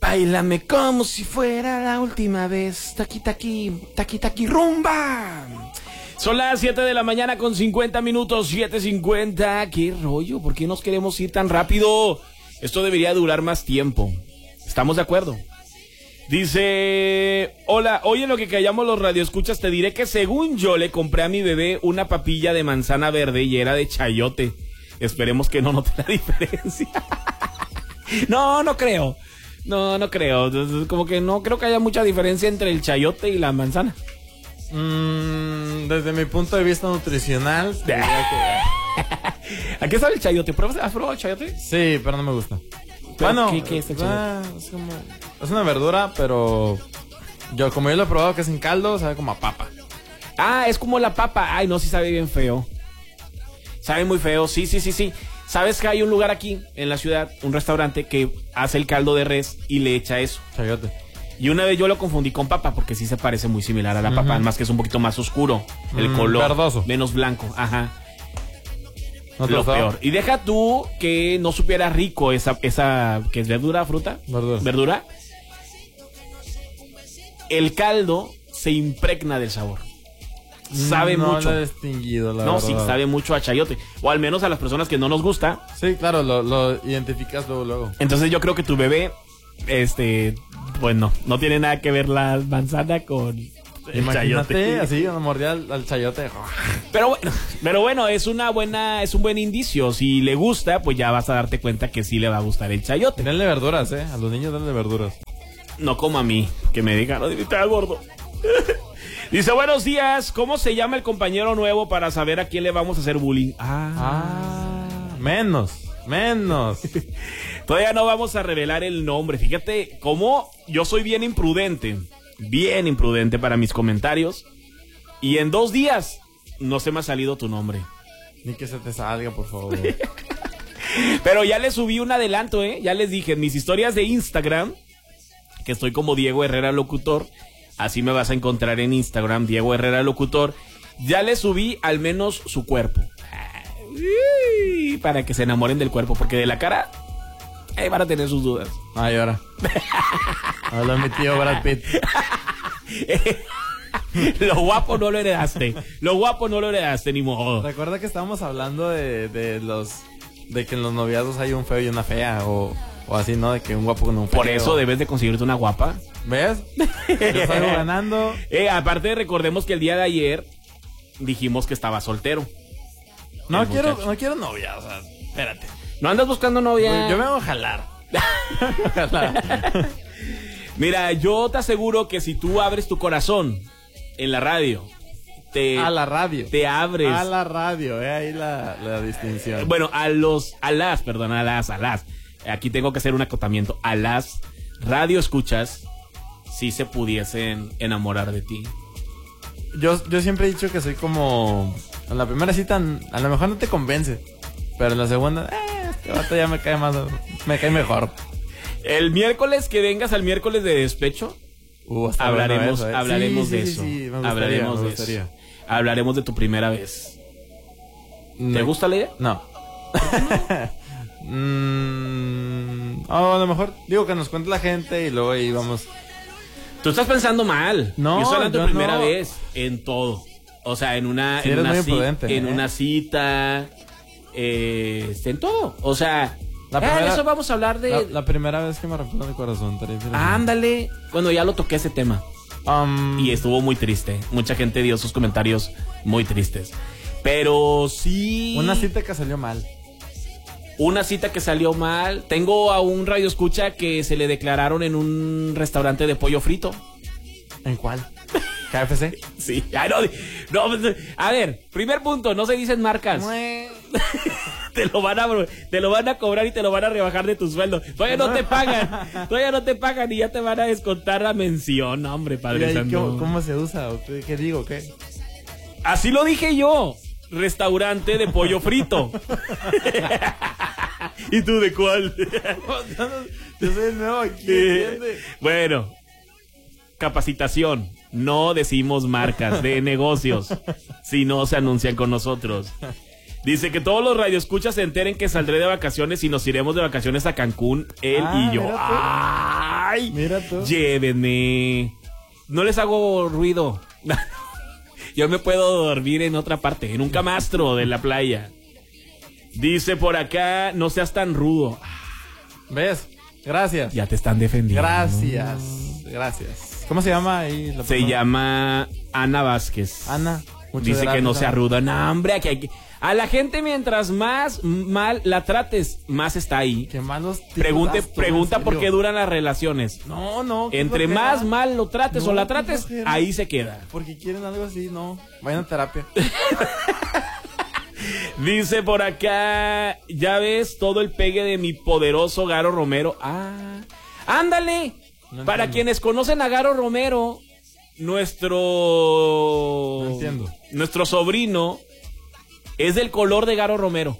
Báilame como si fuera la última vez. Taqui, taqui, taqui, taqui, rumba. Son las 7 de la mañana con 50 minutos, 7:50. ¿Qué rollo? ¿Por qué nos queremos ir tan rápido? Esto debería durar más tiempo. ¿Estamos de acuerdo? Dice, hola, oye, lo que callamos los radioescuchas, te diré que según yo le compré a mi bebé una papilla de manzana verde y era de chayote. Esperemos que no note la diferencia. No creo. No creo. Como que no creo que haya mucha diferencia entre el chayote y la manzana. Desde mi punto de vista nutricional, ¿A qué sabe el chayote? ¿Has probado el chayote? sí, pero no me gusta. Bueno, ¿qué es el chayote? Es una verdura, pero como yo lo he probado que es en caldo, sabe como a papa. Ah, es como la papa. Ay, no, sí sabe bien feo. Sabe muy feo, sí. ¿Sabes que hay un lugar aquí en la ciudad, un restaurante que hace el caldo de res y le echa eso? Chayote. Y una vez yo lo confundí con papa porque sí se parece muy similar a la papa, más que es un poquito más oscuro el color, verdoso, menos blanco, ajá. ¿No te Lo gustaba? peor. Y deja tú que no supiera rico esa que es verdura, fruta, verdura. El caldo se impregna del sabor. Sabe mucho. No lo he distinguido, la verdad. Sí, sabe mucho a chayote. O al menos a las personas que no nos gusta. Sí, claro, lo identificas luego. Entonces yo creo que tu bebé, pues no tiene nada que ver la manzana con el Imagínate, chayote. así, una mordida al chayote. Pero bueno, es un buen indicio. Si le gusta, pues ya vas a darte cuenta que sí le va a gustar el chayote. Denle verduras, a los niños denle verduras. No como a mí, que me digan, no, está gordo. Dice, buenos días, ¿cómo se llama el compañero nuevo para saber a quién le vamos a hacer bullying? Menos. Todavía no vamos a revelar el nombre. Fíjate cómo yo soy bien imprudente para mis comentarios. Y en 2 días no se me ha salido tu nombre. Ni que se te salga, por favor. Pero ya les subí un adelanto, ya les dije en mis historias de Instagram que estoy como Diego Herrera Locutor. Así me vas a encontrar en Instagram, Diego Herrera Locutor. Ya les subí al menos su cuerpo. Para que se enamoren del cuerpo, porque de la cara van a tener sus dudas. Ay, ahora. Hola, mi tío Brad Pitt. Lo guapo no lo heredaste, ni modo. Recuerda que estábamos hablando de que en los noviazgos hay un feo y una fea, o así, ¿no? De que un guapo con un feo. Por eso debes de conseguirte una guapa. ¿Ves? Yo salgo ganando. Aparte, recordemos que el día de ayer dijimos que estaba soltero. No quiero novia, o sea, espérate. ¿No andas buscando novia? Yo me hago a jalar. Mira, yo te aseguro que si tú abres tu corazón en la radio, a la radio. Te abres. A la radio, ahí la distinción. Bueno, a las. Aquí tengo que hacer un acotamiento. A las radio escuchas, si se pudiesen enamorar de ti. Yo siempre he dicho que soy como... En la primera cita a lo mejor no te convence, pero en la segunda, este vato ya me cae mejor. El miércoles que vengas al miércoles de despecho, hablaremos de eso. Sí, me gustaría. Hablaremos de tu primera vez. ¿Te gusta la idea? No. A lo mejor digo que nos cuente la gente y luego ahí vamos. Tú estás pensando mal. No, yo estoy hablando de tu primera no. vez en todo. O sea, en una cita, en todo. O sea, eso vamos a hablar de... La primera vez que me rompió el corazón. Ándale. Bueno, ya lo toqué ese tema. Y estuvo muy triste. Mucha gente dio sus comentarios muy tristes. Pero sí... Una cita que salió mal. Tengo a un radioescucha que se le declararon en un restaurante de pollo frito. ¿En cuál? ¿KFC? Sí. Ay, no, a ver, primer punto, no se dicen marcas. Te lo van a cobrar y te lo van a rebajar de tu sueldo. Todavía no te pagan y ya te van a descontar la mención. No, hombre, Padre Santo. ¿Cómo se usa? ¿Qué digo? ¿Qué? Así lo dije yo. Restaurante de pollo frito. ¿Y tú de cuál? Yo soy el nuevo aquí, ¿entiendes? Bueno, capacitación. No decimos marcas de negocios si no se anuncian con nosotros. Dice que todos los radioescuchas se enteren que saldré de vacaciones y nos iremos de vacaciones a Cancún, él y yo. Mira tú. ¡Ay! Mira tú. Llévenme. No les hago ruido. Yo me puedo dormir en otra parte, en un camastro de la playa. Dice por acá, no seas tan rudo. ¿Ves? Gracias. Ya te están defendiendo. Gracias. ¿Cómo se llama ahí la Se persona? llama Ana Vázquez. Ana. Muchas Dice gracias, que no sea Ana. ruda. No, hombre, a la gente mientras más mal la trates, más está ahí. Qué malos tips Pregunta das tú, en por serio. qué duran las relaciones. No. qué Entre flojera. más mal lo trates No, o la qué trates, flojera. ahí se queda. Porque quieren algo así, no. Vayan a terapia. Dice por acá, ya ves todo el pegue de mi poderoso Garo Romero. Ah, ándale. No Para entiendo. quienes conocen a Garo Romero, No entiendo. nuestro sobrino es del color de Garo Romero.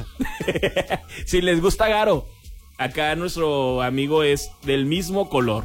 Si les gusta Garo, acá nuestro amigo es del mismo color.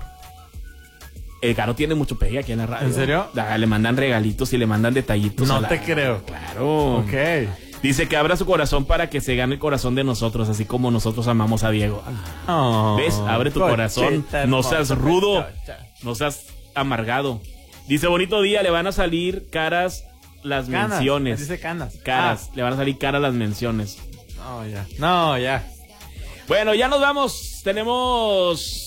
El Garo tiene mucho pegue aquí en la radio. ¿En serio? Le mandan regalitos y le mandan detallitos. No te creo. Claro. Ok. Dice que abra su corazón para que se gane el corazón de nosotros, así como nosotros amamos a Diego. Oh, ¿Ves? Abre tu corazón. Conchita No seas hermosa, rudo. Conchita. No seas amargado. Dice, bonito día, le van a salir caras las Canas. menciones. Dice canas. Caras, le van a salir caras las menciones. No, ya. Bueno, ya nos vamos. Tenemos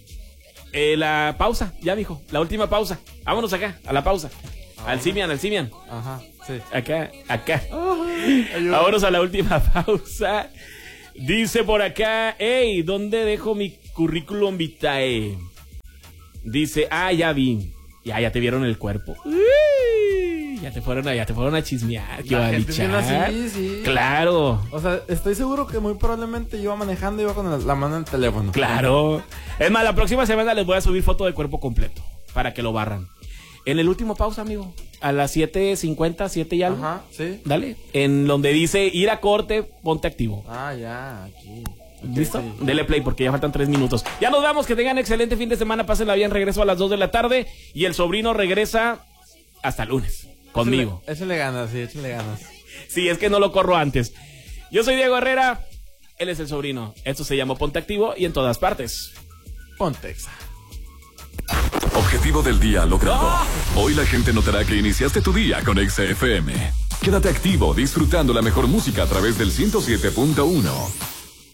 la pausa, ya, mijo. La última pausa. Vámonos acá, a la pausa. Al Simian. Ajá, sí. Acá. Ayuda. Vámonos a la última pausa. Dice por acá, hey, ¿dónde dejo mi currículum vitae? Dice, ya vi. Ya te vieron el cuerpo. Uy, ya te fueron a chismear. ¿Qué La va a gente lichar? viene así, sí. Claro. O sea, estoy seguro que muy probablemente iba manejando y iba con la mano en el teléfono. Claro. Es más, la próxima semana les voy a subir foto de cuerpo completo para que lo barran. En el último pausa, amigo. A las 7:50, 7 y algo. Ajá, sí. Dale. En donde dice ir a corte, ponte activo. Ya, aquí. ¿Listo? Sí. Dele play porque ya faltan 3 minutos. Ya nos vamos, que tengan excelente fin de semana, pásenla bien, regreso a las 2 de la tarde y el sobrino regresa hasta lunes conmigo. Échale ganas, sí, échale ganas. Sí, es que no lo corro antes. Yo soy Diego Herrera, él es el sobrino. Esto se llama Ponte Activo y en todas partes. Pontexa. Objetivo del día logrado. Hoy la gente notará que iniciaste tu día con Exa FM. Quédate activo disfrutando la mejor música a través del 107.1.